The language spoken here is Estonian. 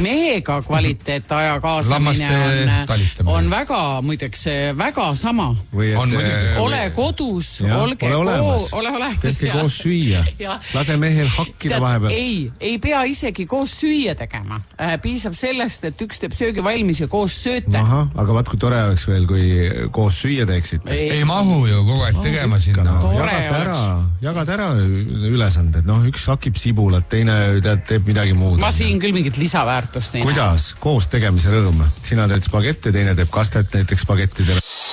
mehega kvaliteet aja kaasamine on väga, muideks, väga sama. Ole kodus, olge olemas. Tehke koos süüa. Lase mehel hakkida vahepeal. Ei pea isegi koos süüa tegema. Piisab sellest, et üks teeb söögi valmis ja koos sööte. Aha, aga vaat kui tore oleks veel, kui koos süüa teeksite. Ei mahu ju kogu aeg tegema sinna. Jagad ära ülesanded. Üks hakib sibulat, teine teeb midagi muud. Ma siin küll mingit lisaväärtust ei näe. Kuidas? Koos tegemise rõõm. Sina teed spagetti, teine teeb kastet näiteks spagettidele.